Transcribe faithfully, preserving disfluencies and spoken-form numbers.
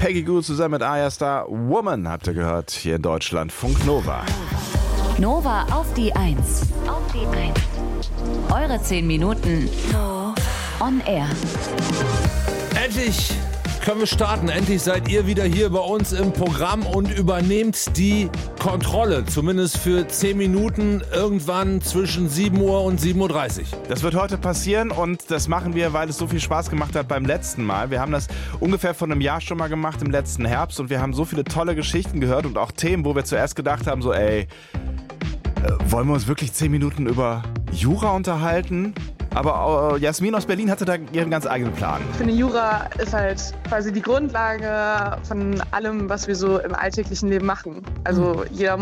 Peggy Gou zusammen mit Arya Star. Woman habt ihr gehört hier in Deutschland. Funk Nova. Nova auf die Eins. Auf die Eins. Eure zehn Minuten on air. Endlich können wir starten. Endlich seid ihr wieder hier bei uns im Programm und übernehmt die Kontrolle. Zumindest für zehn Minuten irgendwann zwischen sieben Uhr und sieben Uhr dreißig. Das wird heute passieren und das machen wir, weil es so viel Spaß gemacht hat beim letzten Mal. Wir haben das ungefähr vor einem Jahr schon mal gemacht, im letzten Herbst. Und wir haben so viele tolle Geschichten gehört und auch Themen, wo wir zuerst gedacht haben, so ey, äh, wollen wir uns wirklich zehn Minuten über Jura unterhalten? Aber äh, Jasmin aus Berlin hatte da ihren ganz eigenen Plan. Ich finde, Jura ist halt quasi die Grundlage von allem, was wir so im alltäglichen Leben machen. Also jeder